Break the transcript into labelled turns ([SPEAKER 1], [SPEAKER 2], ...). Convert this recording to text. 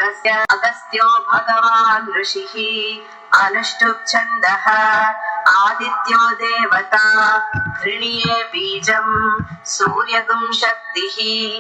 [SPEAKER 1] अगस्त्यो भगवान् ऋषिः अनुष्टुप् छन्दः आदित्यो देवता घृणीये बीजम् सूर्यगुं शक्तिः